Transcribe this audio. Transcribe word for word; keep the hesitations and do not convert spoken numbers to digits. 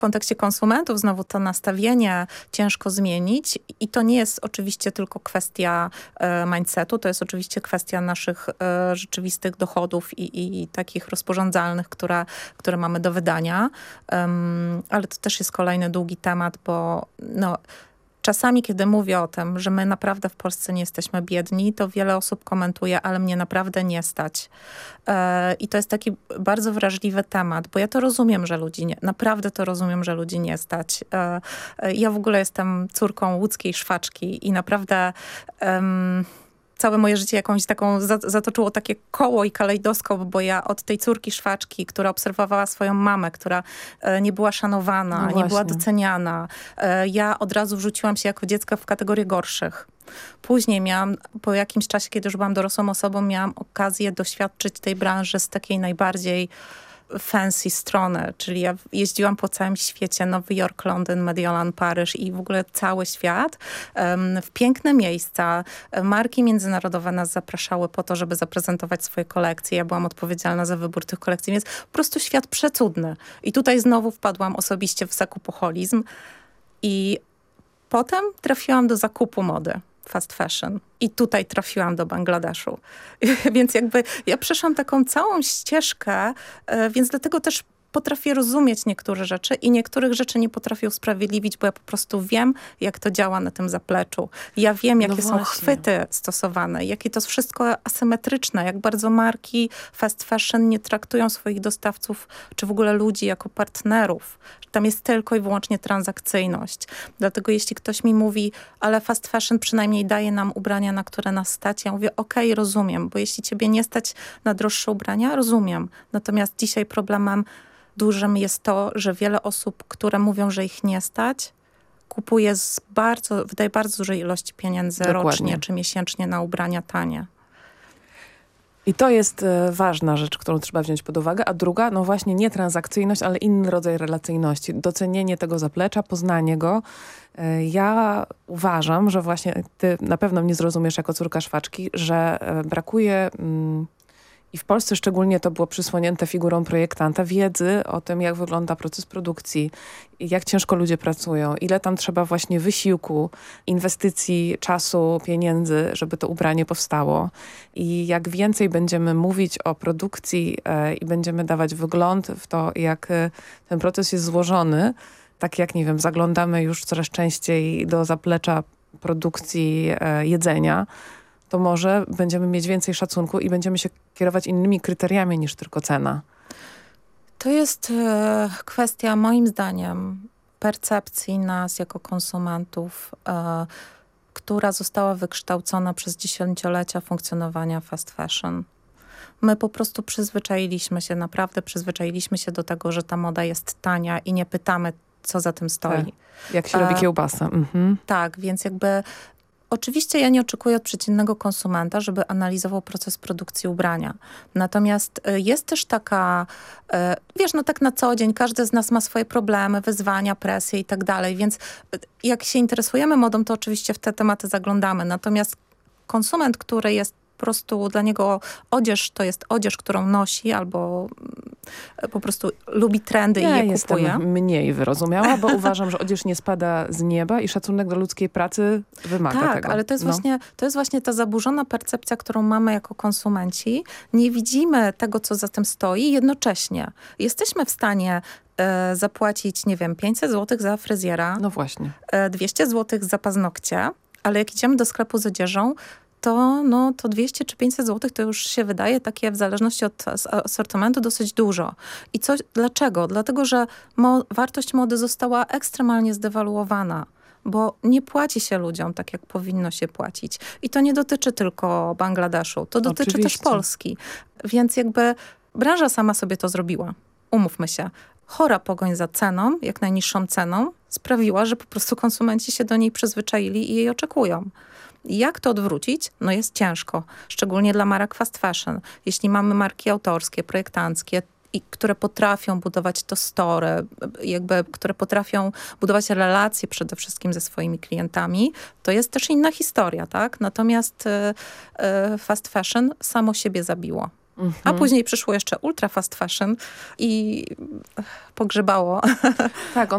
kontekście konsumentów znowu to nastawienie ciężko zmienić i to nie jest oczywiście tylko kwestia e, mindsetu, to jest oczywiście kwestia naszych e, rzeczywistych dochodów i, i, i takich rozporządzalnych, które, które mamy do wydania. Um, ale to też jest kolejny długi temat, bo no, czasami, kiedy mówię o tym, że my naprawdę w Polsce nie jesteśmy biedni, to wiele osób komentuje, ale mnie naprawdę nie stać. E, I to jest taki bardzo wrażliwy temat, bo ja to rozumiem, że ludzi nie, naprawdę to rozumiem, że ludzi nie stać. E, e, ja w ogóle jestem córką łódzkiej szwaczki i naprawdę... Em, całe moje życie jakąś taką zatoczyło takie koło i kalejdoskop, bo ja od tej córki szwaczki, która obserwowała swoją mamę, która e, nie była szanowana, no nie była doceniana. E, ja od razu wrzuciłam się jako dziecko w kategorię gorszych. Później miałam, po jakimś czasie, kiedy już byłam dorosłą osobą, miałam okazję doświadczyć tej branży z takiej najbardziej fancy strony, czyli ja jeździłam po całym świecie, Nowy Jork, Londyn, Mediolan, Paryż i w ogóle cały świat, um, w piękne miejsca. Marki międzynarodowe nas zapraszały po to, żeby zaprezentować swoje kolekcje. Ja byłam odpowiedzialna za wybór tych kolekcji, więc po prostu świat przecudny. I tutaj znowu wpadłam osobiście w zakupoholizm i potem trafiłam do zakupu mody. Fast fashion. I tutaj trafiłam do Bangladeszu. Więc jakby ja przeszłam taką całą ścieżkę, więc dlatego też potrafię rozumieć niektóre rzeczy i niektórych rzeczy nie potrafię usprawiedliwić, bo ja po prostu wiem, jak to działa na tym zapleczu. Ja wiem, jakie no są chwyty stosowane, jakie to jest wszystko asymetryczne, jak bardzo marki fast fashion nie traktują swoich dostawców, czy w ogóle ludzi jako partnerów. Tam jest tylko i wyłącznie transakcyjność. Dlatego jeśli ktoś mi mówi, ale fast fashion przynajmniej daje nam ubrania, na które nas stać, ja mówię, okej, okay, rozumiem, bo jeśli ciebie nie stać na droższe ubrania, rozumiem. Natomiast dzisiaj problemem dużym jest to, że wiele osób, które mówią, że ich nie stać, kupuje z bardzo, wydaje bardzo dużej ilości pieniędzy Dokładnie. rocznie czy miesięcznie na ubrania tanie. I to jest e, ważna rzecz, którą trzeba wziąć pod uwagę. A druga, no właśnie nie transakcyjność, ale inny rodzaj relacyjności. Docenienie tego zaplecza, poznanie go. E, ja uważam, że właśnie ty na pewno mnie zrozumiesz jako córka szwaczki, że e, brakuje... Mm, I w Polsce szczególnie to było przysłonięte figurą projektanta, wiedzy o tym, jak wygląda proces produkcji, jak ciężko ludzie pracują, ile tam trzeba właśnie wysiłku, inwestycji, czasu, pieniędzy, żeby to ubranie powstało. I jak więcej będziemy mówić o produkcji e, i będziemy dawać wgląd w to, jak e, ten proces jest złożony, tak jak, nie wiem, zaglądamy już coraz częściej do zaplecza produkcji e, jedzenia, to może będziemy mieć więcej szacunku i będziemy się kierować innymi kryteriami niż tylko cena. To jest e, kwestia, moim zdaniem, percepcji nas jako konsumentów, e, która została wykształcona przez dziesięciolecia funkcjonowania fast fashion. My po prostu przyzwyczailiśmy się, naprawdę przyzwyczailiśmy się do tego, że ta moda jest tania i nie pytamy, co za tym stoi. Tak. Jak się e, robi kiełbasa. Mhm. Tak, więc jakby... Oczywiście ja nie oczekuję od przeciętnego konsumenta, żeby analizował proces produkcji ubrania. Natomiast jest też taka, wiesz, no tak na co dzień każdy z nas ma swoje problemy, wyzwania, presje i tak dalej, więc jak się interesujemy modą, to oczywiście w te tematy zaglądamy. Natomiast konsument, który jest po prostu dla niego odzież to jest odzież, którą nosi albo po prostu lubi trendy ja i je kupuje. Ja jestem mniej wyrozumiała, bo uważam, że odzież nie spada z nieba i szacunek do ludzkiej pracy wymaga tak, tego. Tak, ale to jest, no. właśnie, to jest właśnie ta zaburzona percepcja, którą mamy jako konsumenci. Nie widzimy tego, co za tym stoi. Jednocześnie jesteśmy w stanie e, zapłacić, nie wiem, pięćset złotych za fryzjera. No właśnie. E, dwieście złotych za paznokcie, ale jak idziemy do sklepu z odzieżą, to, no, to dwieście czy pięćset złotych to już się wydaje takie w zależności od asortymentu dosyć dużo. I co, dlaczego? Dlatego, że mo- wartość mody została ekstremalnie zdewaluowana, bo nie płaci się ludziom tak, jak powinno się płacić. I to nie dotyczy tylko Bangladeszu, to dotyczy Oczywiście. też Polski. Więc jakby branża sama sobie to zrobiła. Umówmy się. Chora pogoń za ceną, jak najniższą ceną, sprawiła, że po prostu konsumenci się do niej przyzwyczaili i jej oczekują. Jak to odwrócić? No jest ciężko, szczególnie dla marek fast fashion. Jeśli mamy marki autorskie, projektanckie, i które potrafią budować to story, jakby, które potrafią budować relacje przede wszystkim ze swoimi klientami, to jest też inna historia, tak? Natomiast y, y, fast fashion samo siebie zabiło. Mhm. A później przyszło jeszcze ultra fast fashion i pogrzebało. Tak,